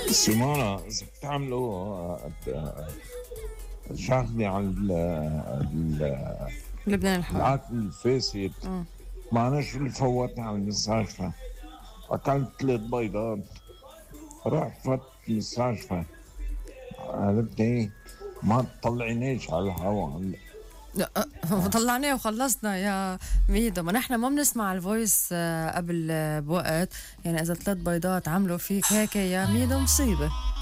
سيمونة، إذا بتعملوا شغلي على لبنان الحار. العقل الفاسد. مم. معنا شو اللي فوتني على المستشفى؟ أكلت 3 بيضات، رحت فت المستشفى. عرفتي؟ ما تطلعنيش على الهواء. لا، طلعناه وخلصنا يا ميدو. ما نحن ما بنسمع الفويس قبل بوقت. يعني اذا 3 بيضات عملوا فيك هيك يا ميدو مصيبه.